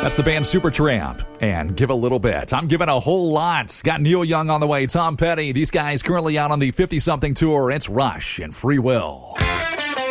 That's the band Supertramp and Give a Little Bit. I'm giving a whole lot. Got Neil Young on the way, Tom Petty. These guys currently out on the 50-something tour. It's Rush and Free Will.